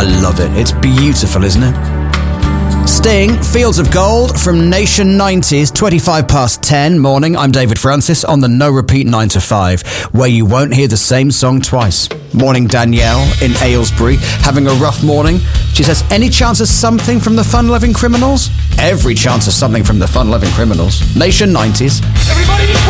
love it. It's beautiful, isn't it? Sting, Fields of Gold from Nation 90s, 25 past 10 morning. I'm David Francis on the No Repeat 9 to 5, where you won't hear the same song twice. Morning, Danielle in Aylesbury, having a rough morning. She says, any chance of something from the Fun-Loving Criminals? Every chance of something from the Fun-Loving Criminals. Nation 90s. Everybody